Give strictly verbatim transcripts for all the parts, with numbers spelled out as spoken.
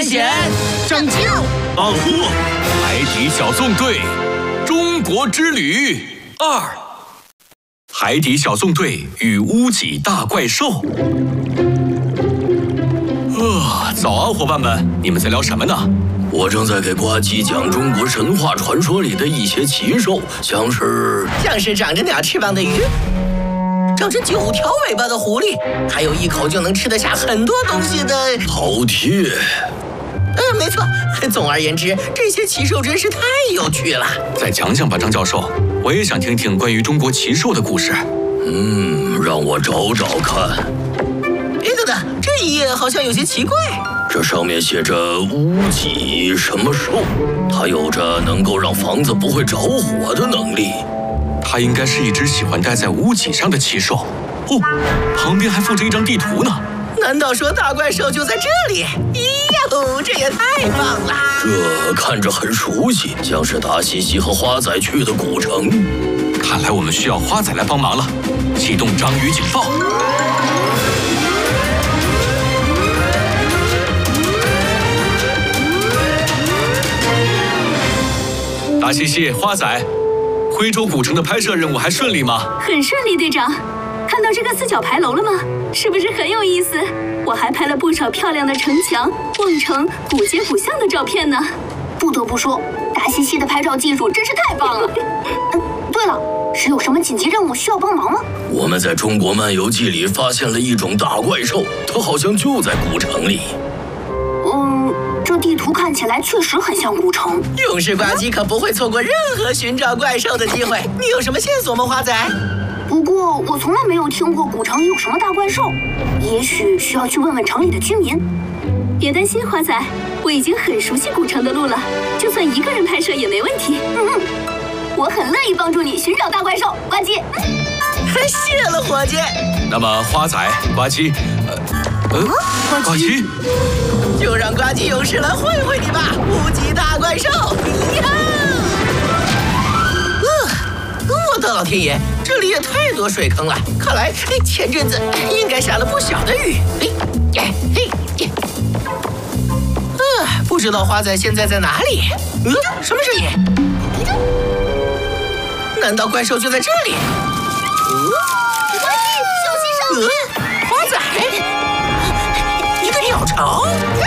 探险、 拯救、 保护海底小纵队中国之旅二：海底小纵队与屋脊大怪兽。呃，早啊，伙伴们，你们在聊什么呢？ 我正在给呱唧讲中国神话传说里的一些奇兽，像是像是长着鸟翅膀的鱼，长着九条尾巴的狐狸，还有一口就能吃得下很多东西的饕餮。 嗯，没错。总而言之，这些奇兽真是太有趣了。 再讲讲吧，张教授，我也想听听关于中国奇兽的故事。 嗯，让我找找看。 哎，等等，这一页好像有些奇怪。 这上面写着屋脊什么兽，它有着能够让房子不会着火的能力。 它应该是一只喜欢待在屋脊上的奇兽。哦，旁边还附着一张地图呢。 难道说大怪兽就在这里？咦呦，这也太棒了！ 这看着很熟悉，像是达西西和花仔去的古城。 看来我们需要花仔来帮忙了。启动章鱼警报。达西西、花仔，徽州古城的拍摄任务还顺利吗？ 很顺利，队长。看到这个四角牌楼了吗？是不是很有意思？我还拍了不少漂亮的城墙、瓮城、古街古巷的照片呢。不得不说，达西西的拍照技术真是太棒了。嗯，对了，是有什么紧急任务需要帮忙吗？ 我们在中国漫游记里发现了一种大怪兽，它好像就在古城里。 嗯，这地图看起来确实很像古城。 勇士呱唧可不会错过任何寻找怪兽的机会。你有什么线索吗，花仔？ 不过我从来没有听过古城里有什么大怪兽，也许需要去问问城里的居民。别担心，花仔，我已经很熟悉古城的路了，就算一个人拍摄也没问题。嗯嗯，我很乐意帮助你寻找大怪兽，呱唧。 谢了，伙计。 那么花仔、呱唧，呃，呃，呱唧， 就让呱唧勇士来会会你吧，无极大怪兽！呀！我的老天爷，这里也太多水坑了！看来前阵子应该下了不小的雨。嘿，嘿，嘿。啊，不知道花仔现在在哪里？嗯，什么声音？难道怪兽就在这里？ 呱唧，小心上去！ 呃，花仔，一个鸟巢。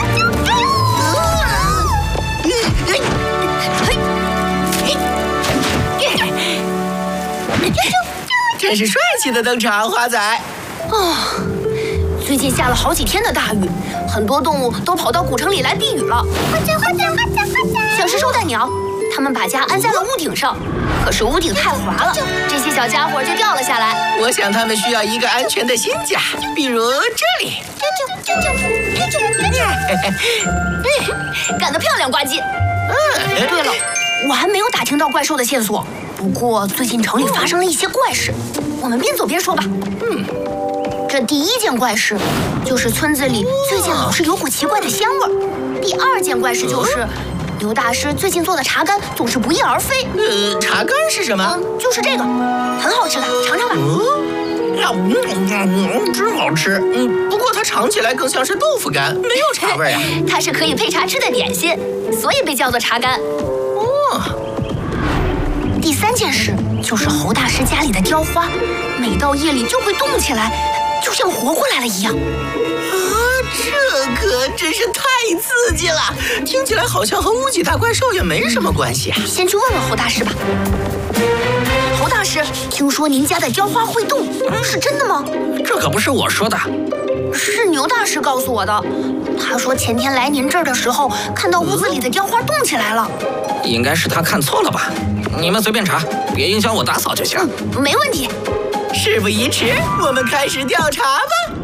真是帅气的登场，花仔。 哦，最近下了好几天的大雨，很多动物都跑到古城里来避雨了。花仔，花仔，花仔，花仔。像是绶带鸟，它们把家安在了屋顶上，可是屋顶太滑了，这些小家伙就掉了下来。 我想它们需要一个安全的新家，比如这里。 啾啾啾啾啾啾啾！干得漂亮，呱唧。嗯，对了，我还没有打听到怪兽的线索。不过最近城里发生了一些怪事，我们边走边说吧。嗯，这第一件怪事就是村子里最近老是有股奇怪的香味儿。第二件怪事就是刘大师最近做的茶干总是不翼而飞。 呃，茶干是什么？ 嗯，就是这个，很好吃的，尝尝吧。 嗯，嗯，真好吃。嗯，不过它尝起来更像是豆腐干，没有茶味啊。 它是可以配茶吃的点心，所以被叫做茶干。 哦。 第三件事就是侯大师家里的雕花，每到夜里就会动起来，就像活过来了一样。 啊，这可真是太刺激了！听起来好像和屋脊大怪兽也没什么关系啊。 先去问问侯大师吧。侯大师，听说您家的雕花会动，是真的吗？ 这可不是我说的， 是牛大师告诉我的。他说前天来您这儿的时候，看到屋子里的雕花动起来了。 应该是他看错了吧？你们随便查，别影响我打扫就行。 嗯，没问题。 事不宜迟，我们开始调查吧。